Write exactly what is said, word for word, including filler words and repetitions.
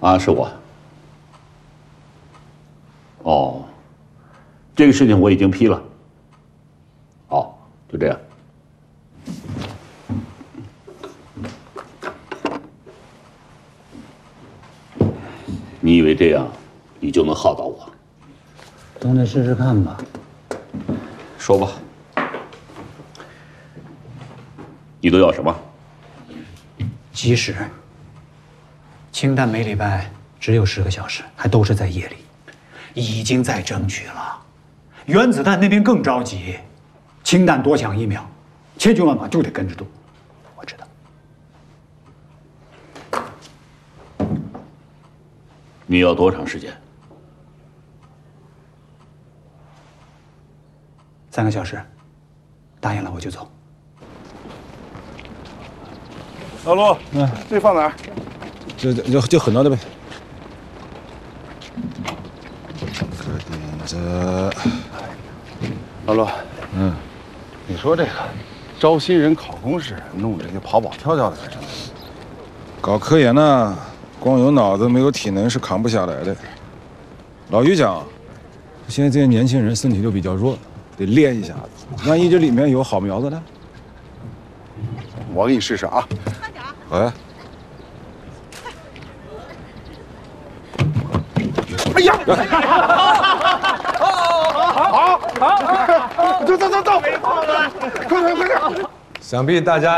啊，是我。哦，这个事情我已经批了。哦，就这样。你以为这样你就能耗到我？ 总得试试看吧。 说吧，你都要什么？ 即使氢弹每礼拜只有十个小时，还都是在夜里，已经在争取了。原子弹那边更着急，氢弹多抢一秒，千军万马就得跟着动。我知道。 你要多长时间？ 三个小时，答应了我就走。 老陆，嗯，这放哪儿？ 就就就很多的呗。个点子。 老陆， 嗯， 你说这个招新人考公试，弄这些跑跑跳跳的干什么？ 搞科研呢，光有脑子没有体能是扛不下来的。老于讲，现在这些年轻人身体都比较弱，得练一下子，万一这里面有好苗子呢？ 我给你试试啊！ 哎。 哎呀！好，好，好，走走走走，快点快点！ 想必大家